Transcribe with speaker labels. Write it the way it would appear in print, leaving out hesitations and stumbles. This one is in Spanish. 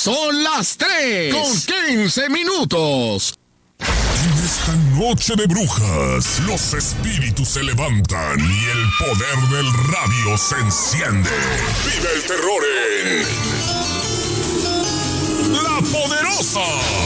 Speaker 1: Son las 3:15.
Speaker 2: En esta noche de brujas, los espíritus se levantan y el poder del radio se enciende. ¡Vive el terror en La Poderosa!